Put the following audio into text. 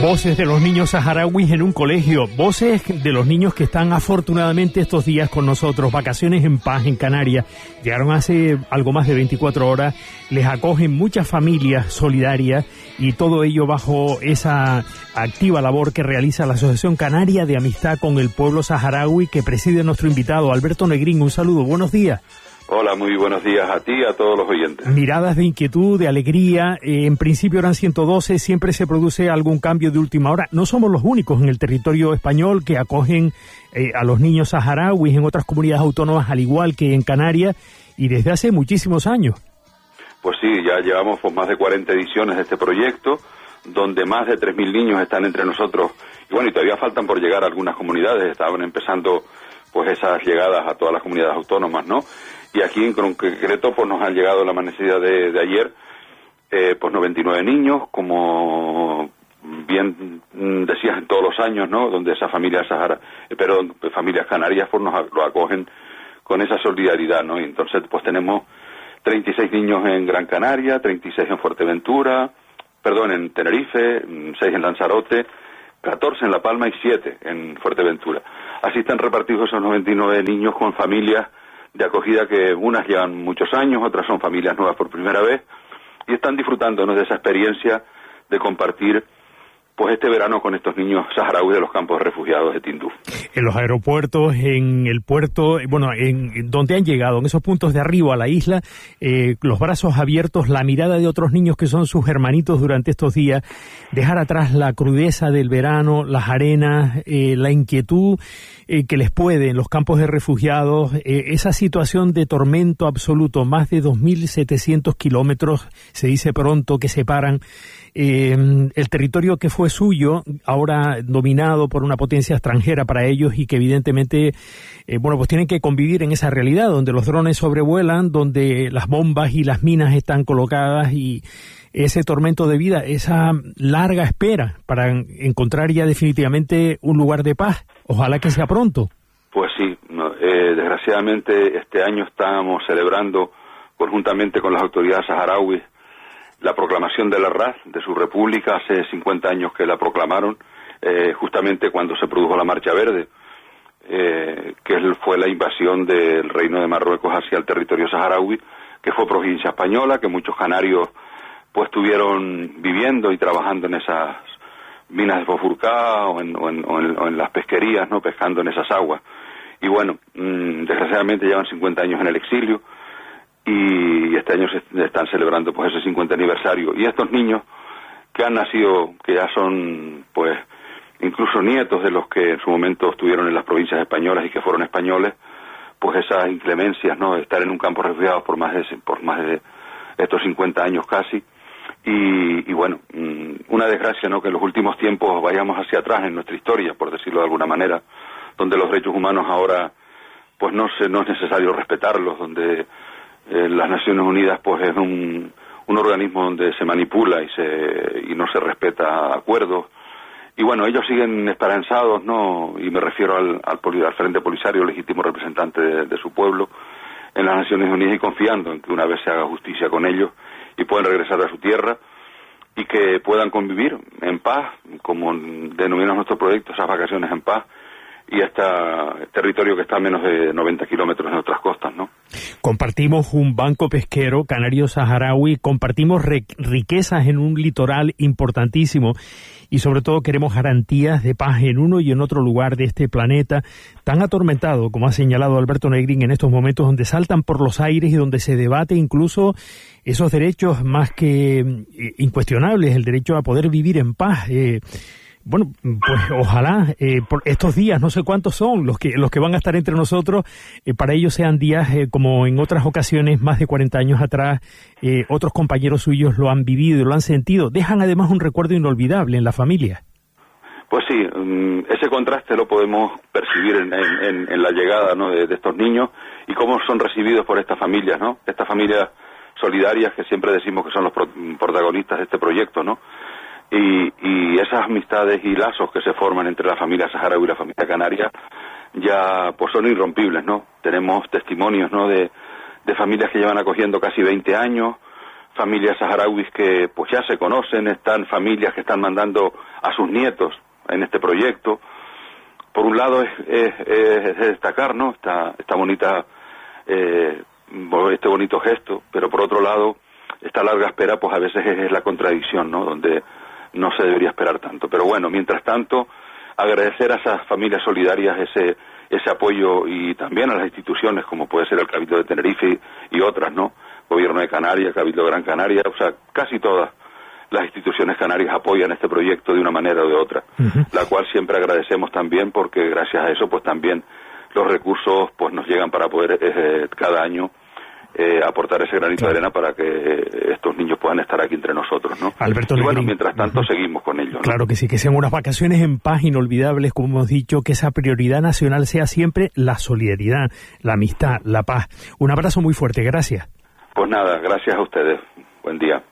Voces de los niños saharauis en un colegio, voces de los niños que están afortunadamente estos días con nosotros, vacaciones en paz en Canarias. Llegaron hace algo más de 24 horas, les acogen muchas familias solidarias y todo ello bajo esa activa labor que realiza la Asociación Canaria de Amistad con el Pueblo Saharaui, que preside nuestro invitado Alberto Negrín. Un saludo, buenos días. Hola, muy buenos días a ti y a todos los oyentes. Miradas de inquietud, de alegría, en principio eran 112, siempre se produce algún cambio de última hora. No somos los únicos en el territorio español que acogen a los niños saharauis, en otras comunidades autónomas al igual que en Canarias, y desde hace muchísimos años. Pues sí, ya llevamos más de 40 ediciones de este proyecto, donde más de 3.000 niños están entre nosotros. Y bueno, y todavía faltan por llegar a algunas comunidades, estaban empezando pues esas llegadas a todas las comunidades autónomas, ¿no? Y aquí en concreto pues nos han llegado la necesidad de ayer pues 99 niños, como bien decías, en todos los años, ¿no? Donde esas familias familias canarias pues lo acogen con esa solidaridad, ¿no? Y entonces pues tenemos 36 niños en Gran Canaria, 36 en Fuerteventura, en Tenerife, 6 en Lanzarote, 14 en La Palma y 7 en Fuerteventura. Así están repartidos esos 99 niños con familias de acogida que unas llevan muchos años, otras son familias nuevas por primera vez, y están disfrutando, ¿no?, de esa experiencia de compartir pues este verano con estos niños saharauis de los campos de refugiados de Tinduf. En los aeropuertos, en el puerto, en donde han llegado, en esos puntos de arriba a la isla, los brazos abiertos, la mirada de otros niños que son sus hermanitos durante estos días, dejar atrás la crudeza del verano, las arenas, la inquietud que les puede en los campos de refugiados, esa situación de tormento absoluto, más de 2.700 kilómetros, se dice pronto, que separan el territorio que fue suyo, ahora dominado por una potencia extranjera para ellos, y que evidentemente, pues tienen que convivir en esa realidad, donde los drones sobrevuelan, donde las bombas y las minas están colocadas, y ese tormento de vida, esa larga espera para encontrar ya definitivamente un lugar de paz. Ojalá que sea pronto. Pues sí, desgraciadamente este año estamos celebrando conjuntamente con las autoridades saharauis la proclamación de la RAF, de su república. Hace 50 años que la proclamaron, justamente cuando se produjo la Marcha Verde, que fue la invasión del Reino de Marruecos hacia el territorio saharaui, que fue provincia española, que muchos canarios pues estuvieron viviendo y trabajando en esas minas de Bofurcá o en las pesquerías, ¿no?, pescando en esas aguas. Y bueno, desgraciadamente llevan 50 años en el exilio, y este año se están celebrando pues ese 50 aniversario, y estos niños que han nacido, que ya son pues incluso nietos de los que en su momento estuvieron en las provincias españolas y que fueron españoles, pues esas inclemencias, ¿no?, de estar en un campo de refugiados por más de estos 50 años casi, y bueno, una desgracia, ¿no?, que en los últimos tiempos vayamos hacia atrás en nuestra historia, por decirlo de alguna manera, donde los derechos humanos ahora pues no es necesario respetarlos, donde las Naciones Unidas pues es un organismo donde se manipula y no se respeta acuerdos. Y bueno, ellos siguen esperanzados, ¿no?, y me refiero al Frente Polisario, legítimo representante de su pueblo en las Naciones Unidas, y confiando en que una vez se haga justicia con ellos y puedan regresar a su tierra y que puedan convivir en paz, como denominamos nuestro proyecto, esas vacaciones en paz, y hasta territorio que está a menos de 90 kilómetros de nuestras costas, ¿no? Compartimos un banco pesquero canario-saharaui, compartimos riquezas en un litoral importantísimo, y sobre todo queremos garantías de paz en uno y en otro lugar de este planeta tan atormentado, como ha señalado Alberto Negrín, en estos momentos donde saltan por los aires y donde se debate incluso esos derechos más que incuestionables, el derecho a poder vivir en paz. Pues ojalá por estos días, no sé cuántos son los que van a estar entre nosotros, para ellos sean días como en otras ocasiones, más de 40 años atrás, otros compañeros suyos lo han vivido y lo han sentido. Dejan además un recuerdo inolvidable en la familia. Pues sí, ese contraste lo podemos percibir en la llegada, ¿no?, de estos niños, y cómo son recibidos por estas familias, ¿no? Estas familias solidarias que siempre decimos que son los protagonistas de este proyecto, ¿no? Y esas amistades y lazos que se forman entre la familia saharaui y la familia canaria ya pues son irrompibles, ¿no? Tenemos testimonios, ¿no?, de familias que llevan acogiendo casi 20 años, familias saharauis que pues ya se conocen, están familias que están mandando a sus nietos en este proyecto. Por un lado es destacar, ¿no?, esta bonita este bonito gesto, pero por otro lado esta larga espera pues a veces es la contradicción, ¿no?, donde no se debería esperar tanto. Pero bueno, mientras tanto, agradecer a esas familias solidarias ese apoyo, y también a las instituciones como puede ser el Cabildo de Tenerife y otras, ¿no?, Gobierno de Canarias, Cabildo de Gran Canaria, o sea, casi todas las instituciones canarias apoyan este proyecto de una manera o de otra, la cual siempre agradecemos también, porque gracias a eso pues también los recursos pues nos llegan para poder cada año aportar ese granito de arena para que estos niños puedan estar aquí entre nosotros, ¿no? Alberto y bueno, Negrín, mientras tanto seguimos con ellos, ¿no? Claro que sí, que sean unas vacaciones en paz inolvidables, como hemos dicho, que esa prioridad nacional sea siempre la solidaridad, la amistad, la paz. Un abrazo muy fuerte, gracias. Pues nada, gracias a ustedes. Buen día.